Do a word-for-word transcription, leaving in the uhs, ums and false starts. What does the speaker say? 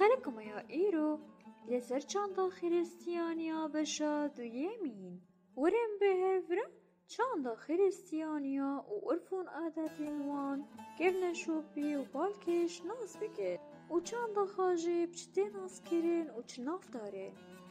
خلقكم يا إيرو لسر چاندا خريستيانيا بشا دو يمين ورم بهفرة چاندا خريستيانيا و عرفون عادتين وان كيفنا شوبي و بالكش ناس بكر و چاندا خاجب چتي ناس كرين و چناف دارين